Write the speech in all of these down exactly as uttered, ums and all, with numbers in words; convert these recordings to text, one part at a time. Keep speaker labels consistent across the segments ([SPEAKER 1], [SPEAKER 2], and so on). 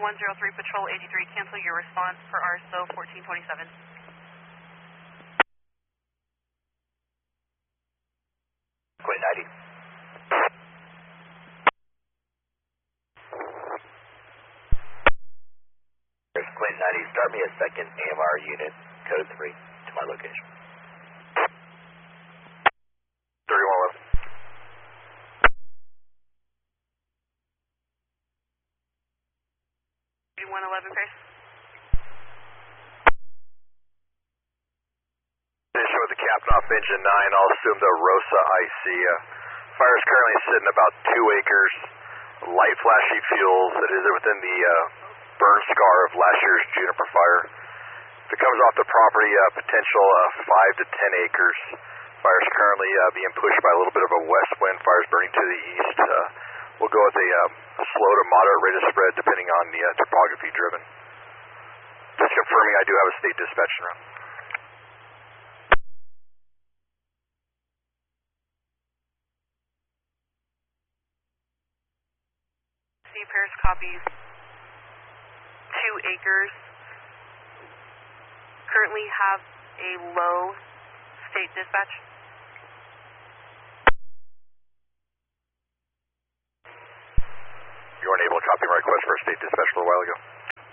[SPEAKER 1] one zero three Patrol eighty-three, cancel your response for R S O fourteen twenty-seven.
[SPEAKER 2] Quinn ninety. There's Quinn ninety. Start me a second A M R unit, code three, to my location. thirty-one eleven.
[SPEAKER 1] one eleven, Chris.
[SPEAKER 3] Issue with the captain off engine nine. I'll assume the Rosa I C. Uh, fire is currently sitting about two acres. Light flashy fuels. It is within the uh, burn scar of last year's juniper fire. If it comes off the property, uh, potential uh, five to ten acres. Fire is currently uh, being pushed by a little bit of a west wind. Fire is burning to the east. Uh, we'll go with a uh, slow to moderate rate of spread depending on the uh, topography driven. Just confirming I do have a state dispatch route.
[SPEAKER 1] Pairs copies two acres. Currently have a low state dispatch.
[SPEAKER 3] You weren't able to copy my request for a state dispatch a little while ago.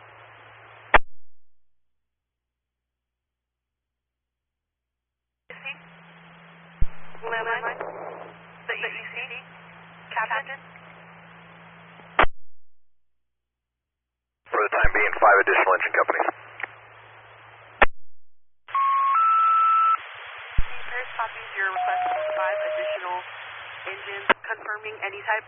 [SPEAKER 1] Landline. The E C C. Captain.
[SPEAKER 3] For the time being, five additional engine companies.
[SPEAKER 1] Pairs copies your request for five additional engines, confirming any type.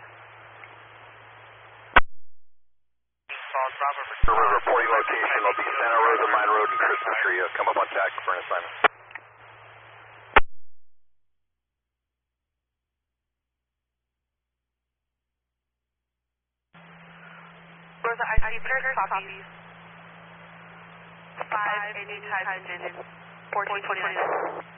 [SPEAKER 3] We're reporting location. It'll be Santa Rosa, Mine Road, and Christmas Tree. Uh, come up on tack for an assignment.
[SPEAKER 1] Rosa, I see pairs copies five any type engine, fourteen twenty-nine.